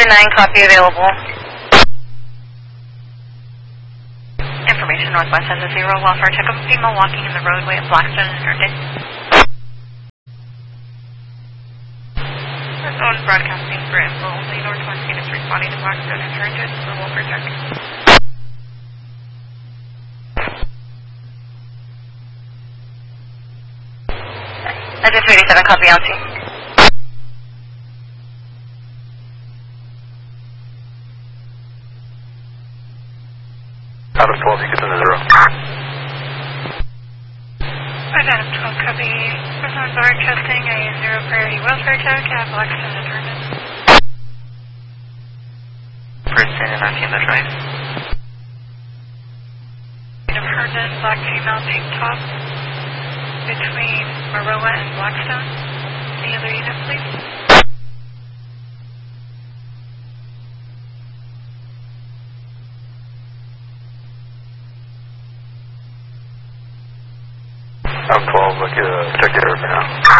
Roger 9, copy available. Information Northwest has a 0, welfare check of a female walking in the roadway at Blackstone and Herndon. Zone broadcasting for info only. Northwest units responding to Blackstone and Herndon for welfare check. Legend 287, copy LT. Out of 12, you get to the 0. Adam 12, copy. Zone broadcasting a 0 priority welfare check at Blackstone and Herndon. Princeton and 19, that's right. Herndon, black female, pink top, between Maroa and Blackstone. Any other unit, please? I'm 12, look at check the air now.